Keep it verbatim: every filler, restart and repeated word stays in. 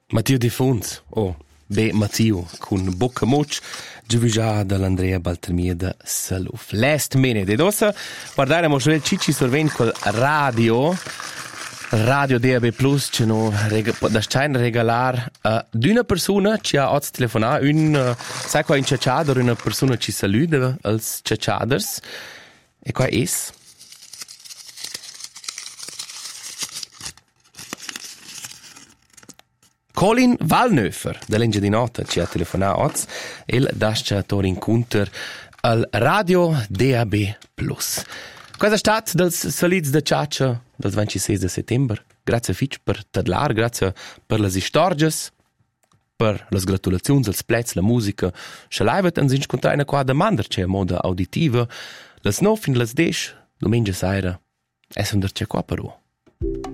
Matteo De Funz, oh, be Matteo, con bocca moch, già dall'Andrea Baltermia da Saluf. Last minute, ed ossa, guardare, mo il Cicci sorven col radio, radio D A B plus, c'è no, da stein regalar uh, d'una persona ci ha oggi telefonato, un, uh, sai qua in ciacciader, una persona ci saluta als ciacciaders, e qua è? Colin Valnöfer, dell'Enge di Nota, ci ha telefonato oggi, e dascia tor incontro al radio D A B plus. Questa è stata del Saliz de Ciaccia del ventisei di settembre. Grazie Fitch per tadlar, grazie per le stories, per le gratulazioni, il splets, la musica. Se l'hai ens incontrare qua da mandar c'è moda auditiva. Les nove fin les dec, domenica sera, e sono c'è qua però.